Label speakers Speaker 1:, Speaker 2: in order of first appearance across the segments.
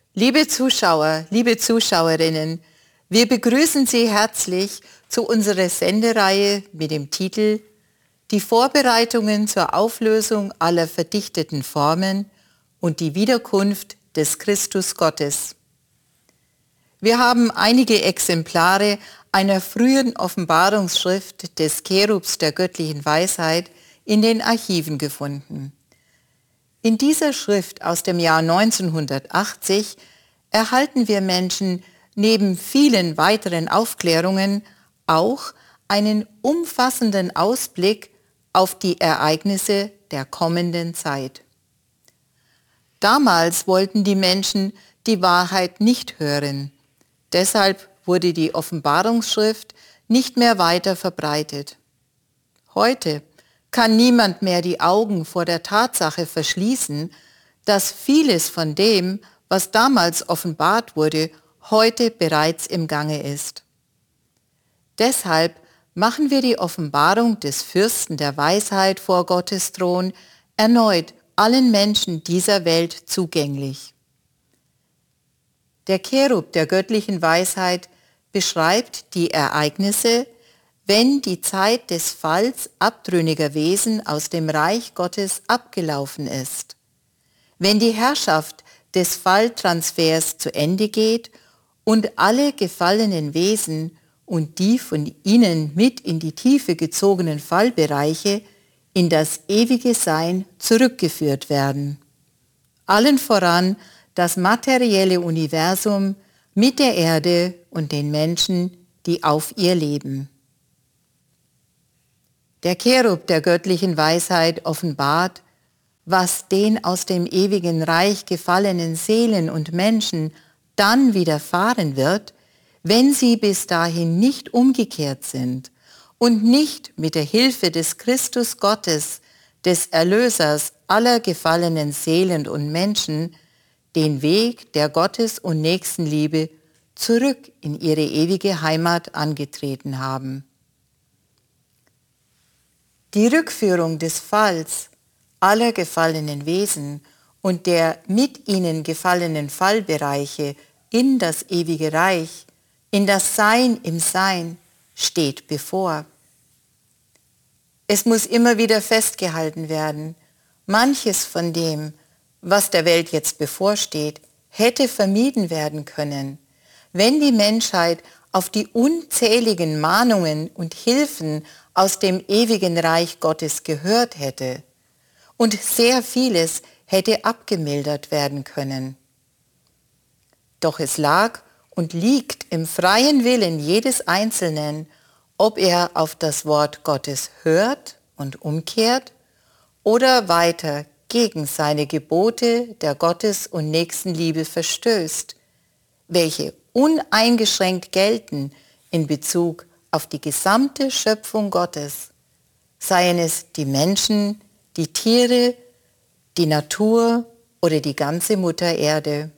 Speaker 1: Liebe Zuschauer, liebe Zuschauerinnen, wir begrüßen Sie herzlich zu unserer Sendereihe mit dem Titel Die Vorbereitungen zur Auflösung aller verdichteten Formen und die Wiederkunft des Christus Gottes. Wir haben einige Exemplare einer frühen Offenbarungsschrift des Cherubs der göttlichen Weisheit in den Archiven gefunden. In dieser Schrift aus dem Jahr 1980 erhalten wir Menschen neben vielen weiteren Aufklärungen auch einen umfassenden Ausblick auf die Ereignisse der kommenden Zeit. Damals wollten die Menschen die Wahrheit nicht hören. Deshalb wurde die Offenbarungsschrift nicht mehr weiter verbreitet. Heute kann niemand mehr die Augen vor der Tatsache verschließen, dass vieles von dem, was damals offenbart wurde, heute bereits im Gange ist. Deshalb machen wir die Offenbarung des Fürsten der Weisheit vor Gottes Thron erneut allen Menschen dieser Welt zugänglich. Der Cherub der göttlichen Weisheit beschreibt die Ereignisse, wenn die Zeit des Falls abtrünniger Wesen aus dem Reich Gottes abgelaufen ist, wenn die Herrschaft des Falltransfers zu Ende geht und alle gefallenen Wesen und die von ihnen mit in die Tiefe gezogenen Fallbereiche in das ewige Sein zurückgeführt werden. Allen voran das materielle Universum mit der Erde und den Menschen, die auf ihr leben. Der Cherub der göttlichen Weisheit offenbart, was den aus dem ewigen Reich gefallenen Seelen und Menschen dann widerfahren wird, wenn sie bis dahin nicht umgekehrt sind und nicht mit der Hilfe des Christus Gottes, des Erlösers aller gefallenen Seelen und Menschen, den Weg der Gottes- und Nächstenliebe zurück in ihre ewige Heimat angetreten haben. Die Rückführung des Falls aller gefallenen Wesen und der mit ihnen gefallenen Fallbereiche in das ewige Reich, in das Sein im Sein, steht bevor. Es muss immer wieder festgehalten werden, manches von dem, was der Welt jetzt bevorsteht, hätte vermieden werden können, wenn die Menschheit auf die unzähligen Mahnungen und Hilfen aus dem ewigen Reich Gottes gehört hätte. Und sehr vieles hätte abgemildert werden können. Doch es lag und liegt im freien Willen jedes Einzelnen, ob er auf das Wort Gottes hört und umkehrt oder weiter gegen seine Gebote der Gottes- und Nächstenliebe verstößt, welche uneingeschränkt gelten in Bezug auf die gesamte Schöpfung Gottes, seien es die Menschen, die Tiere, die Natur oder die ganze Mutter Erde.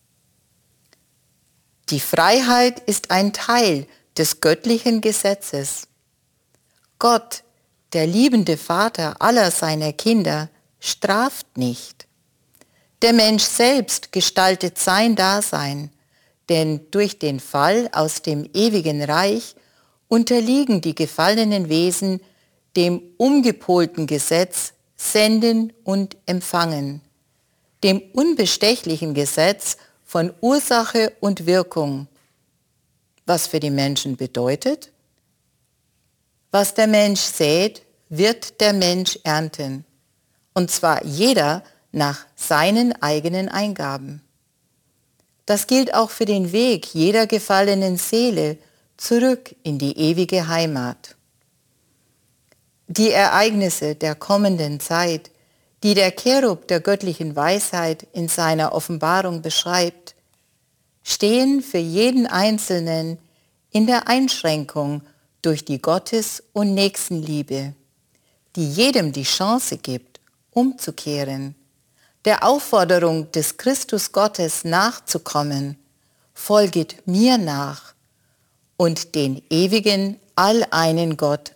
Speaker 1: Die Freiheit ist ein Teil des göttlichen Gesetzes. Gott, der liebende Vater aller seiner Kinder, straft nicht. Der Mensch selbst gestaltet sein Dasein, denn durch den Fall aus dem ewigen Reich unterliegen die gefallenen Wesen dem umgepolten Gesetz Senden und Empfangen, dem unbestechlichen Gesetz von Ursache und Wirkung, was für die Menschen bedeutet: Was der Mensch sät, wird der Mensch ernten, und zwar jeder nach seinen eigenen Eingaben. Das gilt auch für den Weg jeder gefallenen Seele zurück in die ewige Heimat. Die Ereignisse der kommenden Zeit, die der Cherub der göttlichen Weisheit in seiner Offenbarung beschreibt, stehen für jeden Einzelnen in der Einschränkung durch die Gottes- und Nächstenliebe, die jedem die Chance gibt, umzukehren, der Aufforderung des Christus Gottes nachzukommen: Folget mir nach, und den ewigen, alleinen Gott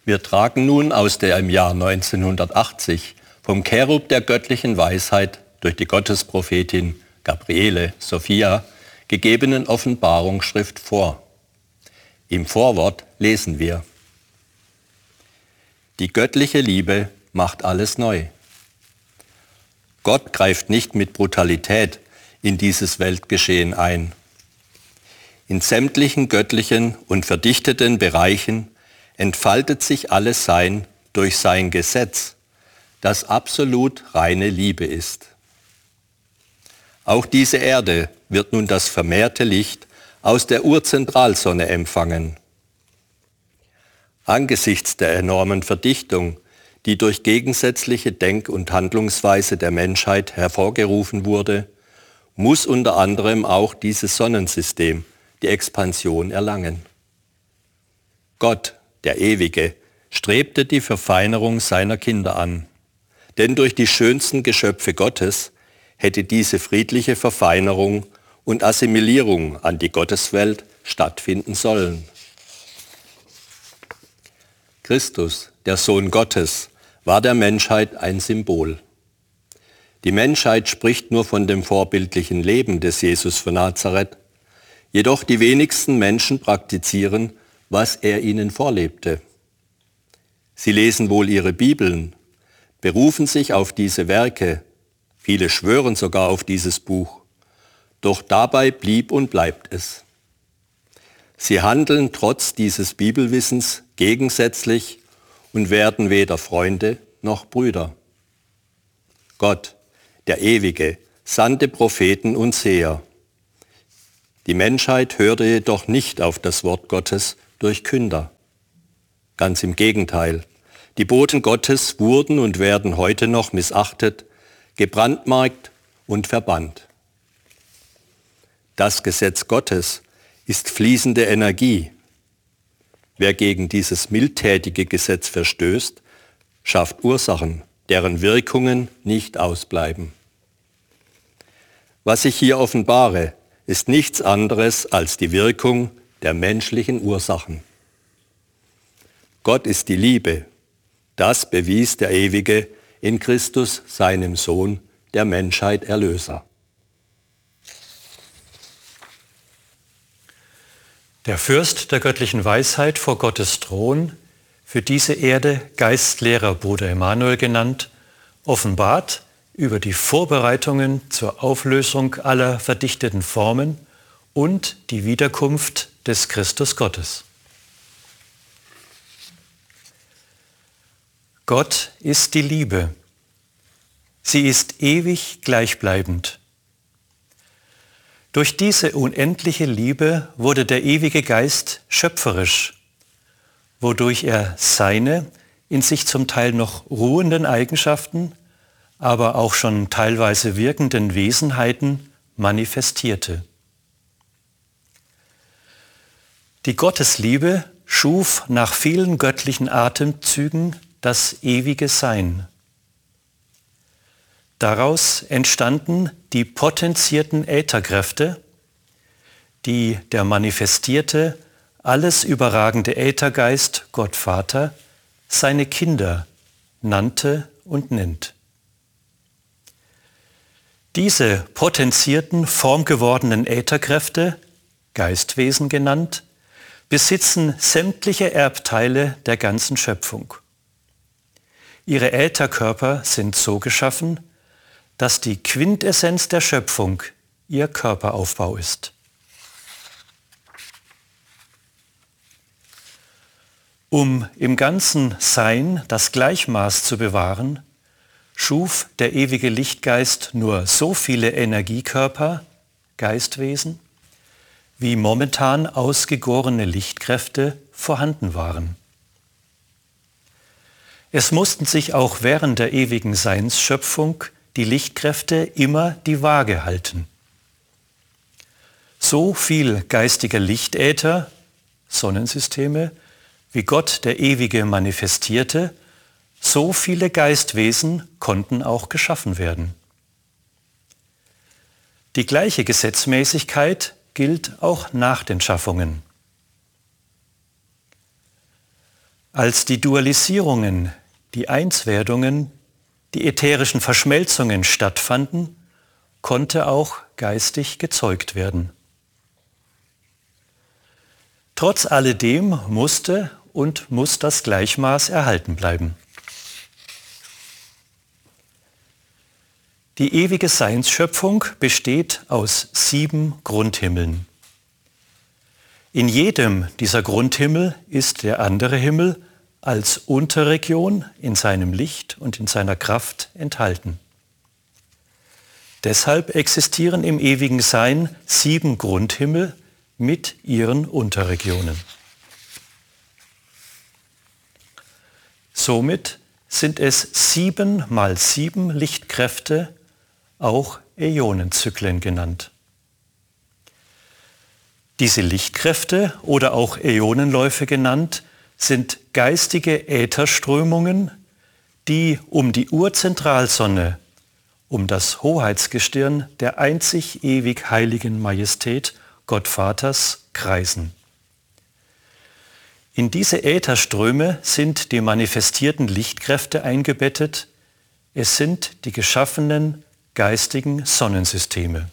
Speaker 2: Wir tragen nun aus der im Jahr 1980 vom Cherub der göttlichen Weisheit durch die Gottesprophetin Gabriele Sophia gegebenen Offenbarungsschrift vor. Im Vorwort lesen wir: Die göttliche Liebe macht alles neu. Gott greift nicht mit Brutalität in dieses Weltgeschehen ein. In sämtlichen göttlichen und verdichteten Bereichen entfaltet sich alles Sein durch sein Gesetz, das absolut reine Liebe ist. Auch diese Erde wird nun das vermehrte Licht aus der Urzentralsonne empfangen. Angesichts der enormen Verdichtung, die durch gegensätzliche Denk- und Handlungsweise der Menschheit hervorgerufen wurde, muss unter anderem auch dieses Sonnensystem die Expansion erlangen. Gott, der Ewige, strebte die Verfeinerung seiner Kinder an, denn durch die schönsten Geschöpfe Gottes hätte diese friedliche Verfeinerung und Assimilierung an die Gotteswelt stattfinden sollen. Christus, der Sohn Gottes, war der Menschheit ein Symbol. Die Menschheit spricht nur von dem vorbildlichen Leben des Jesus von Nazareth, jedoch die wenigsten Menschen praktizieren, was er ihnen vorlebte. Sie lesen wohl ihre Bibeln, berufen sich auf diese Werke, viele schwören sogar auf dieses Buch, doch dabei blieb und bleibt es. Sie handeln trotz dieses Bibelwissens gegensätzlich und werden weder Freunde noch Brüder. Gott, der Ewige, sandte Propheten und Seher. Die Menschheit hörte jedoch nicht auf das Wort Gottes durch Künder. Ganz im Gegenteil, die Boten Gottes wurden und werden heute noch missachtet, gebrandmarkt und verbannt. Das Gesetz Gottes ist fließende Energie. Wer gegen dieses mildtätige Gesetz verstößt, schafft Ursachen, deren Wirkungen nicht ausbleiben. Was ich hier offenbare, ist nichts anderes als die Wirkung der menschlichen Ursachen. Gott ist die Liebe. Das bewies der Ewige in Christus, seinem Sohn, der Menschheit Erlöser.
Speaker 3: Der Fürst der göttlichen Weisheit vor Gottes Thron, für diese Erde Geistlehrer Bruder Emanuel genannt, offenbart über die Vorbereitungen zur Auflösung aller verdichteten Formen und die Wiederkunft des Christus Gottes. Gott ist die Liebe. Sie ist ewig gleichbleibend. Durch diese unendliche Liebe wurde der ewige Geist schöpferisch, wodurch er seine in sich zum Teil noch ruhenden Eigenschaften, aber auch schon teilweise wirkenden Wesenheiten manifestierte. Die Gottesliebe schuf nach vielen göttlichen Atemzügen das ewige Sein. Daraus entstanden die potenzierten Ätherkräfte, die der manifestierte, alles überragende Äthergeist, Gott Vater, seine Kinder nannte und nennt. Diese potenzierten, formgewordenen Ätherkräfte, Geistwesen genannt, besitzen sämtliche Erbteile der ganzen Schöpfung. Ihre Ätherkörper sind so geschaffen, dass die Quintessenz der Schöpfung ihr Körperaufbau ist. Um im ganzen Sein das Gleichmaß zu bewahren, schuf der ewige Lichtgeist nur so viele Energiekörper, Geistwesen, wie momentan ausgegorene Lichtkräfte vorhanden waren. Es mussten sich auch während der ewigen Seinsschöpfung die Lichtkräfte immer die Waage halten. So viel geistiger Lichtäther, Sonnensysteme, wie Gott der Ewige manifestierte, so viele Geistwesen konnten auch geschaffen werden. Die gleiche Gesetzmäßigkeit gilt auch nach den Schaffungen. Als die Dualisierungen, die Einswerdungen, die ätherischen Verschmelzungen stattfanden, konnte auch geistig gezeugt werden. Trotz alledem musste und muss das Gleichmaß erhalten bleiben. Die ewige Seinsschöpfung besteht aus 7 Grundhimmeln. In jedem dieser Grundhimmel ist der andere Himmel als Unterregion in seinem Licht und in seiner Kraft enthalten. Deshalb existieren im ewigen Sein 7 Grundhimmel mit ihren Unterregionen. Somit sind es 7 mal 7 Lichtkräfte, auch Äonenzyklen genannt. Diese Lichtkräfte oder auch Äonenläufe genannt, sind geistige Ätherströmungen, die um die Urzentralsonne, um das Hoheitsgestirn der einzig ewig heiligen Majestät Gottvaters kreisen. In diese Ätherströme sind die manifestierten Lichtkräfte eingebettet. Es sind die geschaffenen geistigen Sonnensysteme.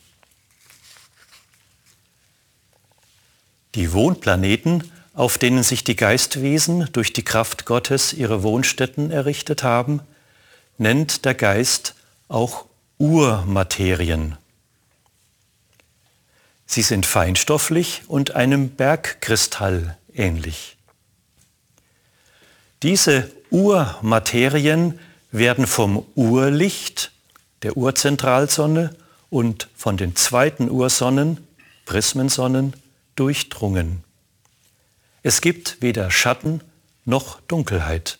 Speaker 3: Die Wohnplaneten, auf denen sich die Geistwesen durch die Kraft Gottes ihre Wohnstätten errichtet haben, nennt der Geist auch Urmaterien. Sie sind feinstofflich und einem Bergkristall ähnlich. Diese Urmaterien werden vom Urlicht, der Urzentralsonne, und von den zweiten Ursonnen, Prismensonnen, durchdrungen. Es gibt weder Schatten noch Dunkelheit.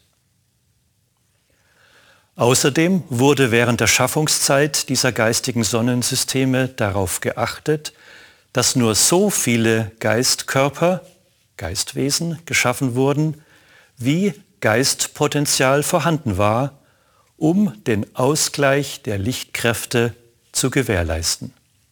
Speaker 3: Außerdem wurde während der Schaffungszeit dieser geistigen Sonnensysteme darauf geachtet, dass nur so viele Geistkörper, Geistwesen geschaffen wurden, wie Geistpotenzial vorhanden war, um den Ausgleich der Lichtkräfte zu gewährleisten.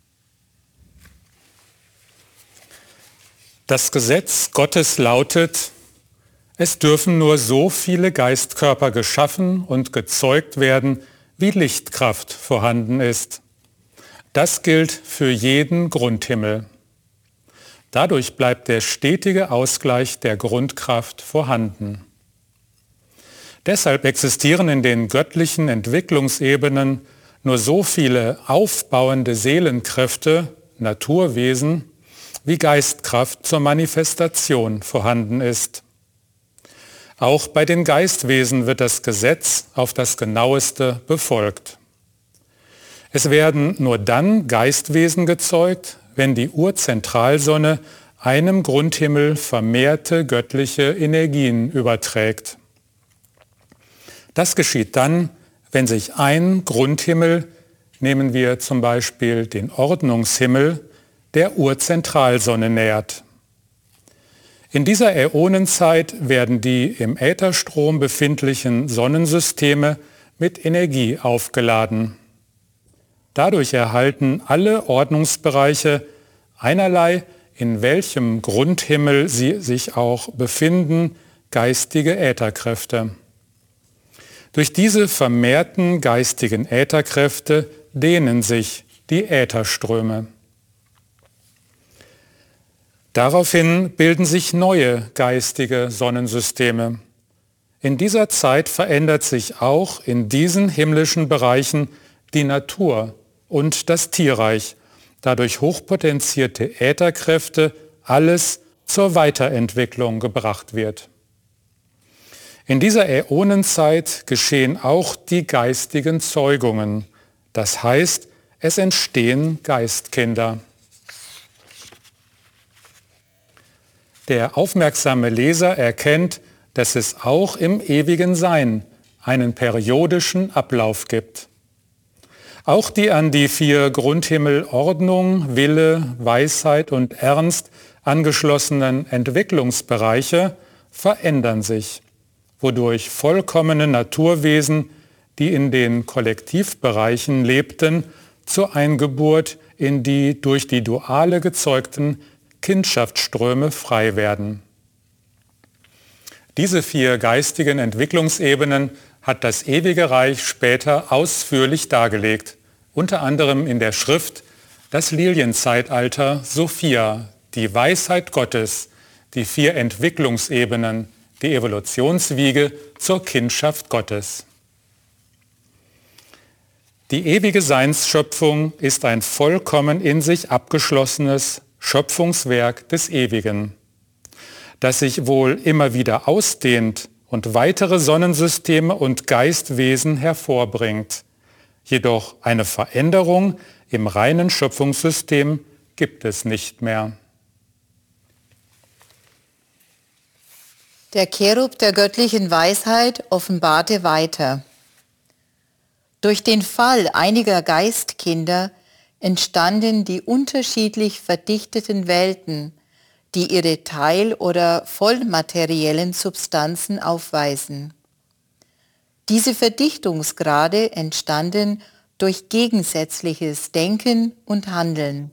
Speaker 4: Das Gesetz Gottes lautet: Es dürfen nur so viele Geistkörper geschaffen und gezeugt werden, wie Lichtkraft vorhanden ist. Das gilt für jeden Grundhimmel. Dadurch bleibt der stetige Ausgleich der Grundkraft vorhanden. Deshalb existieren in den göttlichen Entwicklungsebenen nur so viele aufbauende Seelenkräfte, Naturwesen, wie Geistkraft zur Manifestation vorhanden ist. Auch bei den Geistwesen wird das Gesetz auf das Genaueste befolgt. Es werden nur dann Geistwesen gezeugt, wenn die Urzentralsonne einem Grundhimmel vermehrte göttliche Energien überträgt. Das geschieht dann, wenn sich ein Grundhimmel, nehmen wir zum Beispiel den Ordnungshimmel, der Urzentralsonne nähert. In dieser Äonenzeit werden die im Ätherstrom befindlichen Sonnensysteme mit Energie aufgeladen. Dadurch erhalten alle Ordnungsbereiche einerlei, in welchem Grundhimmel sie sich auch befinden, geistige Ätherkräfte. Durch diese vermehrten geistigen Ätherkräfte dehnen sich die Ätherströme. Daraufhin bilden sich neue geistige Sonnensysteme. In dieser Zeit verändert sich auch in diesen himmlischen Bereichen die Natur und das Tierreich, da durch hochpotenzierte Ätherkräfte alles zur Weiterentwicklung gebracht wird. In dieser Äonenzeit geschehen auch die geistigen Zeugungen, das heißt, es entstehen Geistkinder. Der aufmerksame Leser erkennt, dass es auch im ewigen Sein einen periodischen Ablauf gibt. Auch die an die 4 Grundhimmel Ordnung, Wille, Weisheit und Ernst angeschlossenen Entwicklungsbereiche verändern sich, wodurch vollkommene Naturwesen, die in den Kollektivbereichen lebten, zur Eingeburt in die durch die Duale gezeugten Kindschaftsströme frei werden. Diese 4 geistigen Entwicklungsebenen hat das ewige Reich später ausführlich dargelegt, unter anderem in der Schrift Das Lilienzeitalter Sophia, die Weisheit Gottes, die 4 Entwicklungsebenen, die Evolutionswiege zur Kindschaft Gottes. Die ewige Seinsschöpfung ist ein vollkommen in sich abgeschlossenes Schöpfungswerk des Ewigen, das sich wohl immer wieder ausdehnt und weitere Sonnensysteme und Geistwesen hervorbringt. Jedoch eine Veränderung im reinen Schöpfungssystem gibt es nicht mehr.
Speaker 1: Der Cherub der göttlichen Weisheit offenbarte weiter. Durch den Fall einiger Geistkinder entstanden die unterschiedlich verdichteten Welten, die ihre teil- oder vollmateriellen Substanzen aufweisen. Diese Verdichtungsgrade entstanden durch gegensätzliches Denken und Handeln.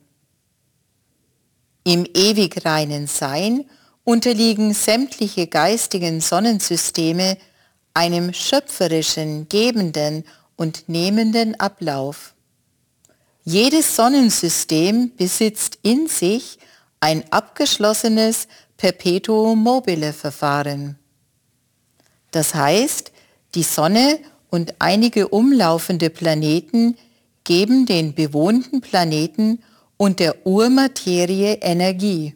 Speaker 1: Im ewig reinen Sein unterliegen sämtliche geistigen Sonnensysteme einem schöpferischen, gebenden und nehmenden Ablauf. Jedes Sonnensystem besitzt in sich ein abgeschlossenes Perpetuum mobile Verfahren. Das heißt, die Sonne und einige umlaufende Planeten geben den bewohnten Planeten und der Urmaterie Energie.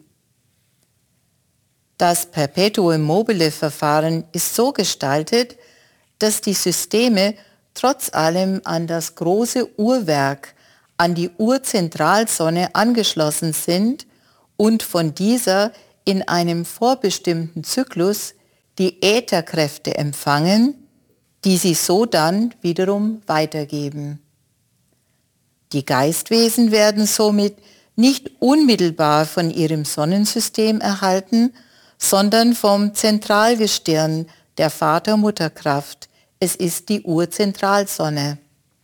Speaker 1: Das Perpetuum mobile Verfahren ist so gestaltet, dass die Systeme trotz allem an das große Uhrwerk, an die Urzentralsonne angeschlossen sind und von dieser in einem vorbestimmten Zyklus die Ätherkräfte empfangen, die sie so dann wiederum weitergeben. Die Geistwesen werden somit nicht unmittelbar von ihrem Sonnensystem erhalten, sondern vom Zentralgestirn der Vater-Mutter-Kraft. Es ist die Urzentralsonne.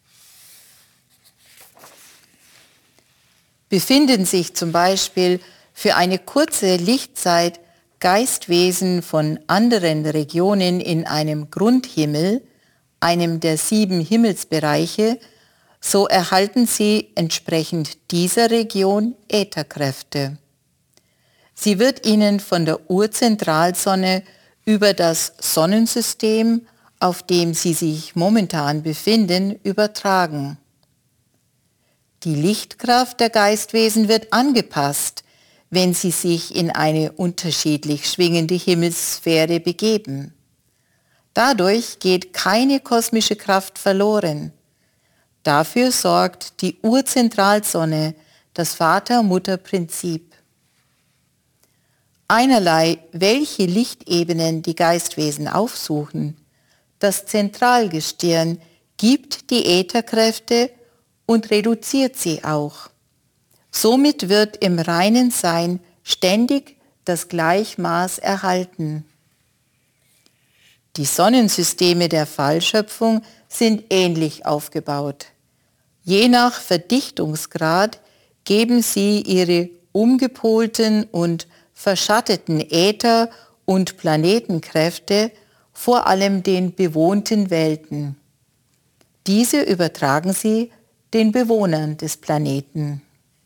Speaker 1: Befinden sich zum Beispiel für eine kurze Lichtzeit Geistwesen von anderen Regionen in einem Grundhimmel, einem der 7 Himmelsbereiche, so erhalten sie entsprechend dieser Region Ätherkräfte. Sie wird ihnen von der Urzentralsonne über das Sonnensystem, auf dem sie sich momentan befinden, übertragen. Die Lichtkraft der Geistwesen wird angepasst, wenn sie sich in eine unterschiedlich schwingende Himmelssphäre begeben. Dadurch geht keine kosmische Kraft verloren. Dafür sorgt die Urzentralsonne, das Vater-Mutter-Prinzip. Einerlei, welche Lichtebenen die Geistwesen aufsuchen, das Zentralgestirn gibt die Ätherkräfte und reduziert sie auch. Somit wird im reinen Sein ständig das Gleichmaß erhalten. Die Sonnensysteme der Fallschöpfung sind ähnlich aufgebaut. Je nach Verdichtungsgrad geben sie ihre umgepolten und verschatteten Äther- und Planetenkräfte vor allem den bewohnten Welten. Diese übertragen sie den Bewohnern des Planeten.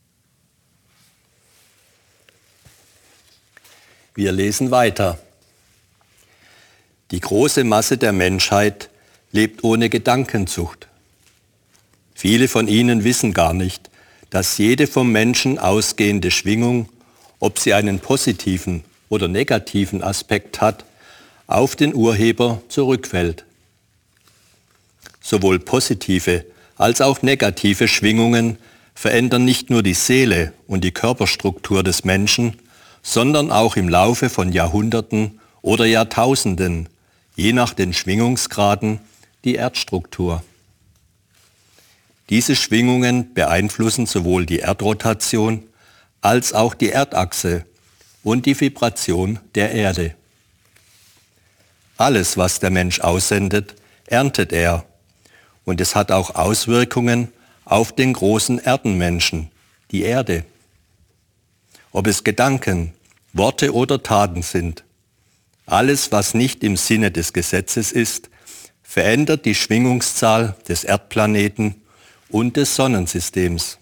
Speaker 2: Wir lesen weiter. Die große Masse der Menschheit lebt ohne Gedankenzucht. Viele von ihnen wissen gar nicht, dass jede vom Menschen ausgehende Schwingung, ob sie einen positiven oder negativen Aspekt hat, auf den Urheber zurückfällt. Sowohl positive als auch negative Schwingungen verändern nicht nur die Seele und die Körperstruktur des Menschen, sondern auch im Laufe von Jahrhunderten oder Jahrtausenden, je nach den Schwingungsgraden, die Erdstruktur. Diese Schwingungen beeinflussen sowohl die Erdrotation als auch die Erdachse und die Vibration der Erde. Alles, was der Mensch aussendet, erntet er, und es hat auch Auswirkungen auf den großen Erdenmenschen, die Erde. Ob es Gedanken, Worte oder Taten sind, Alles, was nicht im Sinne des Gesetzes ist, verändert die Schwingungszahl des Erdplaneten und des Sonnensystems.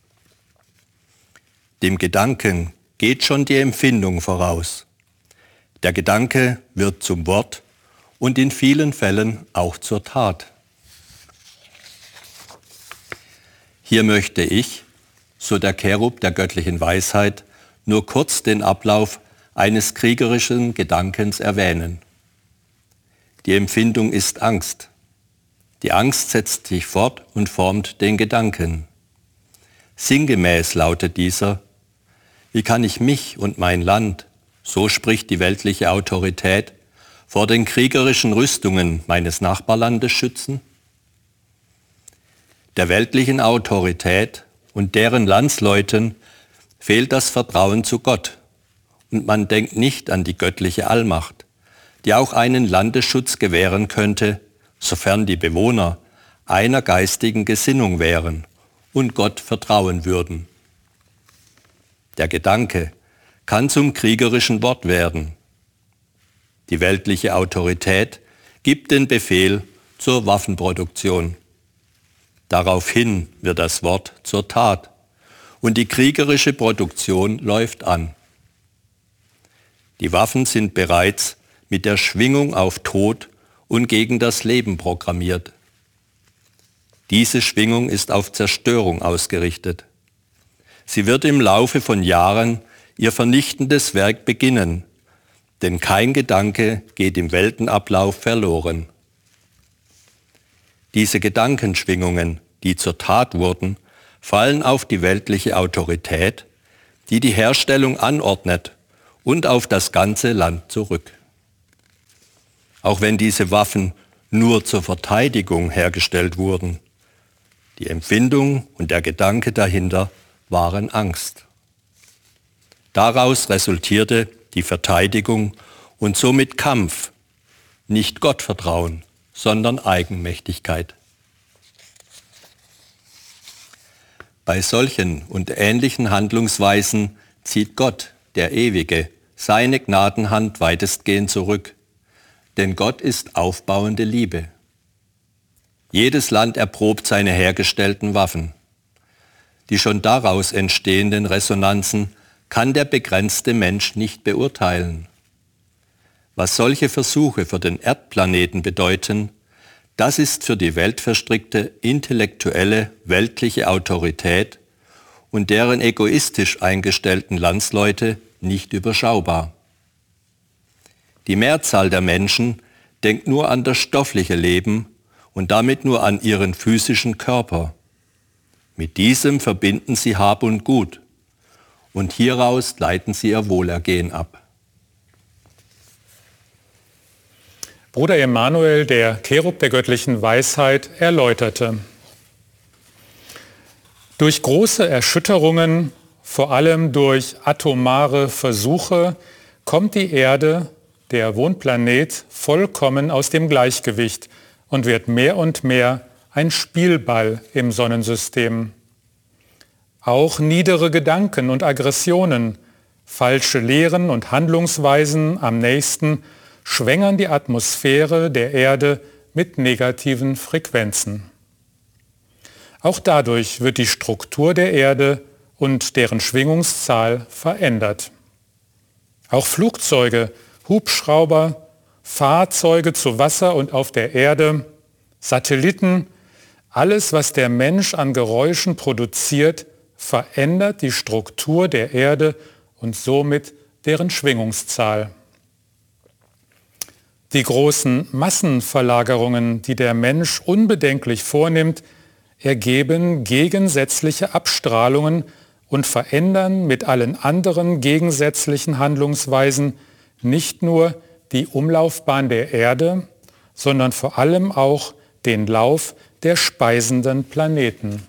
Speaker 2: Dem Gedanken geht schon die Empfindung voraus. Der Gedanke wird zum Wort und in vielen Fällen auch zur Tat. Hier möchte ich, so der Cherub der göttlichen Weisheit, nur kurz den Ablauf eines kriegerischen Gedankens erwähnen. Die Empfindung ist Angst. Die Angst setzt sich fort und formt den Gedanken. Sinngemäß lautet dieser: Wie kann ich mich und mein Land, so spricht die weltliche Autorität, vor den kriegerischen Rüstungen meines Nachbarlandes schützen? Der weltlichen Autorität und deren Landsleuten fehlt das Vertrauen zu Gott und man denkt nicht an die göttliche Allmacht, die auch einen Landesschutz gewähren könnte, sofern die Bewohner einer geistigen Gesinnung wären und Gott vertrauen würden. Der Gedanke kann zum kriegerischen Wort werden. Die weltliche Autorität gibt den Befehl zur Waffenproduktion. Daraufhin wird das Wort zur Tat und die kriegerische Produktion läuft an. Die Waffen sind bereits mit der Schwingung auf Tod und gegen das Leben programmiert. Diese Schwingung ist auf Zerstörung ausgerichtet. Sie wird im Laufe von Jahren ihr vernichtendes Werk beginnen, denn kein Gedanke geht im Weltenablauf verloren. Diese Gedankenschwingungen, die zur Tat wurden, fallen auf die weltliche Autorität, die die Herstellung anordnet, und auf das ganze Land zurück. Auch wenn diese Waffen nur zur Verteidigung hergestellt wurden, die Empfindung und der Gedanke dahinter waren Angst. Daraus resultierte die Verteidigung und somit Kampf, nicht Gottvertrauen, sondern Eigenmächtigkeit. Bei solchen und ähnlichen Handlungsweisen zieht Gott, der Ewige, seine Gnadenhand weitestgehend zurück, denn Gott ist aufbauende Liebe. Jedes Land erprobt seine hergestellten Waffen. Die schon daraus entstehenden Resonanzen kann der begrenzte Mensch nicht beurteilen. Was solche Versuche für den Erdplaneten bedeuten, das ist für die weltverstrickte, intellektuelle, weltliche Autorität und deren egoistisch eingestellten Landsleute nicht überschaubar. Die Mehrzahl der Menschen denkt nur an das stoffliche Leben und damit nur an ihren physischen Körper. Mit diesem verbinden sie Hab und Gut und hieraus leiten sie ihr Wohlergehen ab.
Speaker 4: Bruder Emanuel, der Cherub der göttlichen Weisheit, erläuterte: Durch große Erschütterungen, vor allem durch atomare Versuche, kommt die Erde, der Wohnplanet, vollkommen aus dem Gleichgewicht und wird mehr und mehr ein Spielball im Sonnensystem. Auch niedere Gedanken und Aggressionen, falsche Lehren und Handlungsweisen am Nächsten schwängern die Atmosphäre der Erde mit negativen Frequenzen. Auch dadurch wird die Struktur der Erde und deren Schwingungszahl verändert. Auch Flugzeuge, Hubschrauber, Fahrzeuge zu Wasser und auf der Erde, Satelliten, alles, was der Mensch an Geräuschen produziert, verändert die Struktur der Erde und somit deren Schwingungszahl. Die großen Massenverlagerungen, die der Mensch unbedenklich vornimmt, ergeben gegensätzliche Abstrahlungen und verändern mit allen anderen gegensätzlichen Handlungsweisen nicht nur die Umlaufbahn der Erde, sondern vor allem auch den Lauf der speisenden Planeten.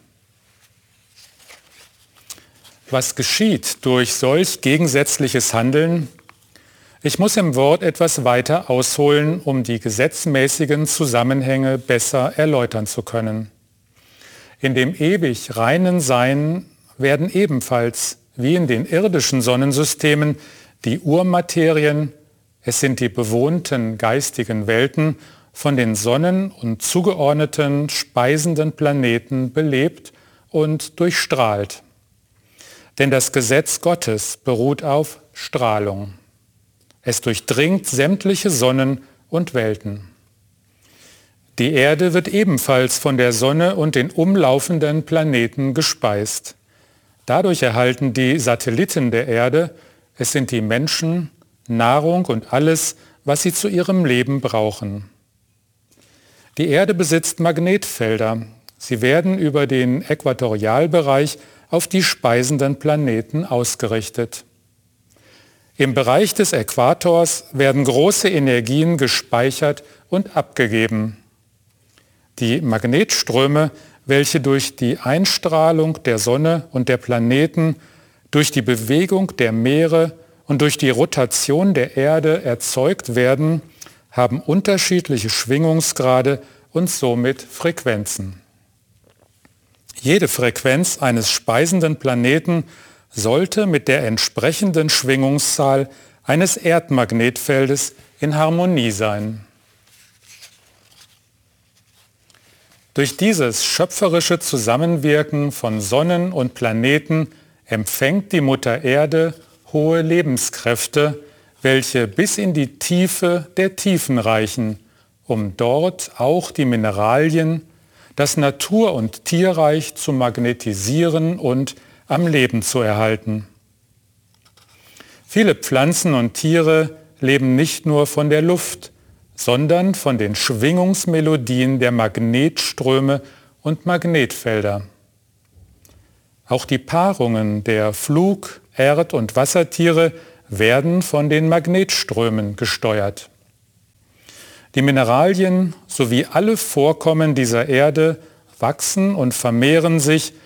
Speaker 4: Was geschieht durch solch gegensätzliches Handeln? Ich muss im Wort etwas weiter ausholen, um die gesetzmäßigen Zusammenhänge besser erläutern zu können. In dem ewig reinen Sein werden ebenfalls, wie in den irdischen Sonnensystemen, die Urmaterien, Es sind die bewohnten geistigen Welten von den Sonnen und zugeordneten speisenden Planeten belebt und durchstrahlt. Denn das Gesetz Gottes beruht auf Strahlung. Es durchdringt sämtliche Sonnen und Welten. Die Erde wird ebenfalls von der Sonne und den umlaufenden Planeten gespeist. Dadurch erhalten die Satelliten der Erde, es sind die Menschen, Nahrung und alles, was sie zu ihrem Leben brauchen. Die Erde besitzt Magnetfelder. Sie werden über den Äquatorialbereich auf die speisenden Planeten ausgerichtet. Im Bereich des Äquators werden große Energien gespeichert und abgegeben. Die Magnetströme, welche durch die Einstrahlung der Sonne und der Planeten, durch die Bewegung der Meere und durch die Rotation der Erde erzeugt werden, haben unterschiedliche Schwingungsgrade und somit Frequenzen. Jede Frequenz eines speisenden Planeten sollte mit der entsprechenden Schwingungszahl eines Erdmagnetfeldes in Harmonie sein. Durch dieses schöpferische Zusammenwirken von Sonnen und Planeten empfängt die Mutter Erde hohe Lebenskräfte, welche bis in die Tiefe der Tiefen reichen, um dort auch die Mineralien, das Natur- und Tierreich zu magnetisieren und am Leben zu erhalten. Viele Pflanzen und Tiere leben nicht nur von der Luft, sondern von den Schwingungsmelodien der Magnetströme und Magnetfelder. Auch die Paarungen der Flug-, Erd- und Wassertiere werden von den Magnetströmen gesteuert. Die Mineralien sowie alle Vorkommen dieser Erde wachsen und vermehren sich